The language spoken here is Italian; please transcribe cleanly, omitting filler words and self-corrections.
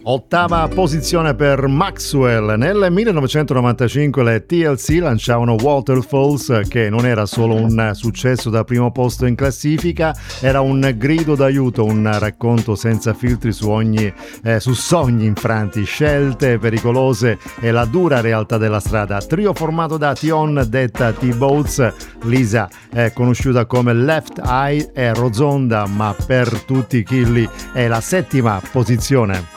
Ottava posizione per Maxwell. Nel 1995 le TLC lanciavano Waterfalls, che non era solo un successo da primo posto in classifica, era un grido d'aiuto, un racconto senza filtri su sogni infranti, scelte pericolose e la dura realtà della strada. Trio formato da Tion, detta T-Boats, Lisa è conosciuta come Left Eye e Rozonda, ma per tutti Killy è la settima posizione.